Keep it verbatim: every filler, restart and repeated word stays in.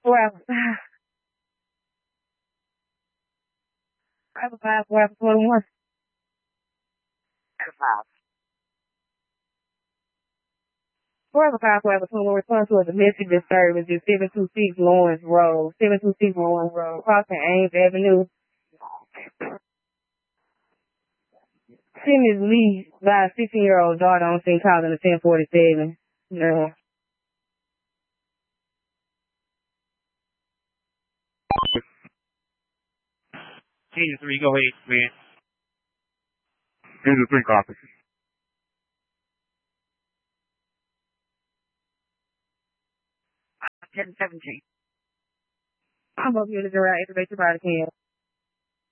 Well, I have a five, four, four, one. Five. Four, five, four, four, response to a domestic disturbance is seven two six Lawrence Road, seven two six Lawrence Road, crossing Ames Avenue. Tim is Lee by a sixteen-year-old daughter on scene calling the ten forty-seven. No. Agent three, go ahead, man. Agent three, copy. ten seventeen. I'm up here to direct information by the camp.